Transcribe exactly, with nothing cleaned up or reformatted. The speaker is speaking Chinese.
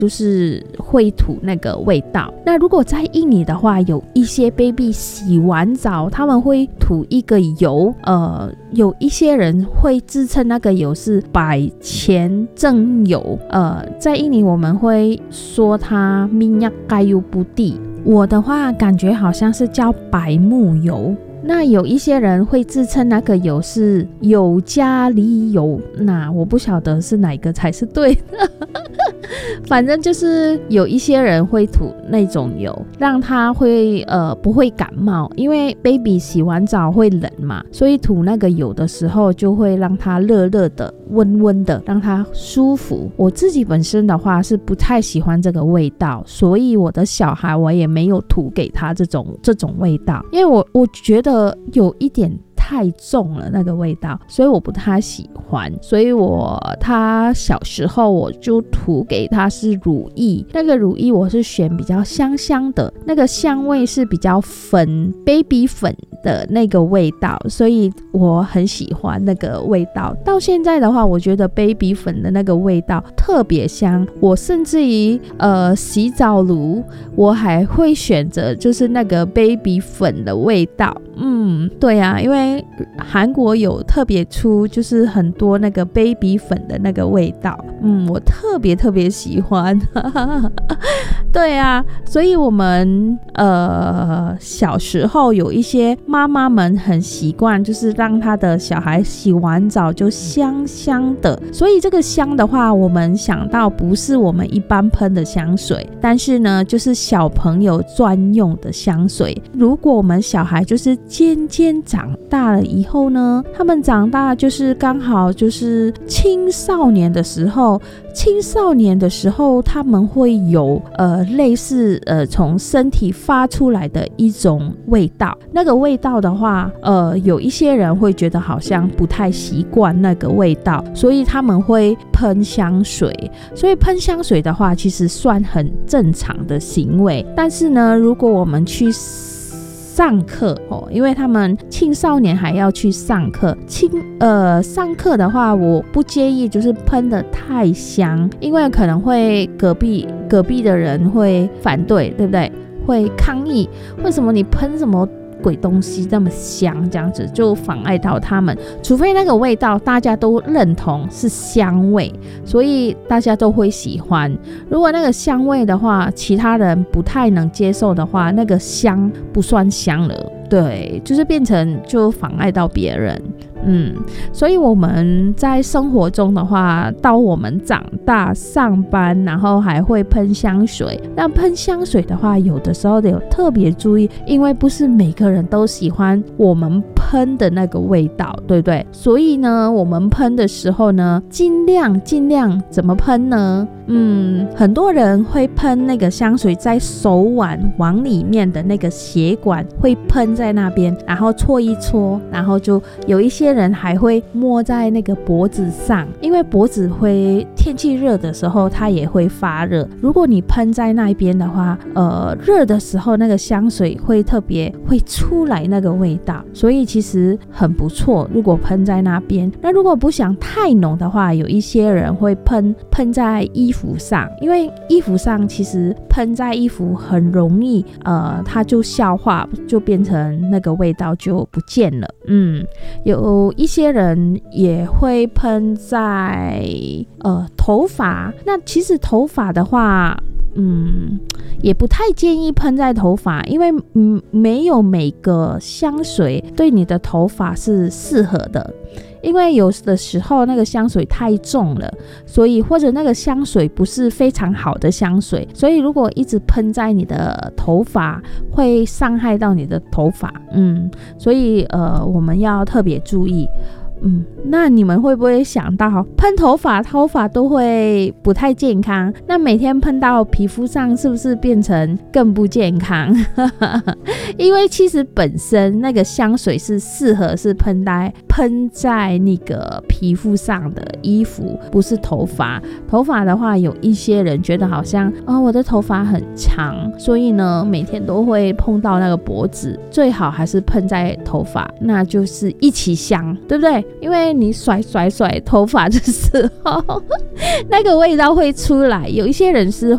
就是会吐那个味道。那如果在印尼的话，有一些 baby 洗完澡他们会吐一个油，呃，有一些人会自称那个油是百钱正油，呃，在印尼我们会说它 minyak kayu putih， 我的话感觉好像是叫白木油。那有一些人会自称那个油是尤加利油，那我不晓得是哪个才是对的反正就是有一些人会涂那种油，让他会呃不会感冒，因为 baby 洗完澡会冷嘛，所以涂那个油的时候就会让它热热的温温的，让它舒服。我自己本身的话是不太喜欢这个味道，所以我的小孩我也没有涂给他这种这种味道，因为我我觉得有一点太重了那个味道，所以我不太喜欢。所以我他小时候我就涂给他是乳液，那个乳液我是选比较香香的，那个香味是比较粉 baby 粉的那个味道，所以我很喜欢那个味道。到现在的话，我觉得 baby 粉的那个味道特别香，我甚至于呃洗澡乳我还会选择就是那个 baby 粉的味道。嗯，对啊，因为韩国有特别出就是很多那个 baby 粉的那个味道，嗯，我特别特别喜欢对啊，所以我们呃小时候有一些妈妈们很习惯就是让她的小孩洗完澡就香香的，所以这个香的话我们想到不是我们一般喷的香水，但是呢就是小朋友专用的香水。如果我们小孩就是渐渐长大了以后呢，他们长大就是刚好就是青少年的时候，青少年的时候他们会有呃类似呃从身体发出来的一种味道，那个味道的话呃有一些人会觉得好像不太习惯那个味道，所以他们会喷香水。所以喷香水的话其实算很正常的行为，但是呢如果我们去上课、哦、因为他们青少年还要去上课，青呃上课的话我不介意就是喷得太香，因为可能会隔壁隔壁的人会反对，对不对？会抗议，为什么你喷什么鬼东西这么香，这样子就妨碍到他们，除非那个味道大家都认同是香味，所以大家都会喜欢。如果那个香味的话其他人不太能接受的话，那个香不算香了，对，就是变成就妨碍到别人。嗯，所以我们在生活中的话，到我们长大上班，然后还会喷香水。那喷香水的话，有的时候得有特别注意，因为不是每个人都喜欢我们喷的那个味道，对不对？所以呢，我们喷的时候呢，尽量尽量怎么喷呢？嗯，很多人会喷那个香水在手腕往里面的那个血管会喷在那边，然后搓一搓，然后就有一些人还会摸在那个脖子上，因为脖子会天气热的时候它也会发热，如果你喷在那边的话呃，热的时候那个香水会特别会出来那个味道，所以其实很不错如果喷在那边。那如果不想太浓的话，有一些人会喷喷在衣服上，因为衣服上其实喷在衣服很容易呃，它就消化，就变成那个味道就不见了。嗯，有一些人也会喷在呃头发，那其实头发的话嗯，也不太建议喷在头发，因为嗯没有每个香水对你的头发是适合的，因为有的时候那个香水太重了，所以或者那个香水不是非常好的香水，所以如果一直喷在你的头发会伤害到你的头发。嗯，所以呃我们要特别注意。嗯，那你们会不会想到喷头发头发都会不太健康，那每天喷到皮肤上是不是变成更不健康因为其实本身那个香水是适合是喷在喷在那个皮肤上的衣服，不是头发。头发的话有一些人觉得好像哦，我的头发很长，所以呢每天都会碰到那个脖子，最好还是喷在头发，那就是一起香，对不对？ 因为你甩甩甩头发的时候那个味道会出来，有一些人是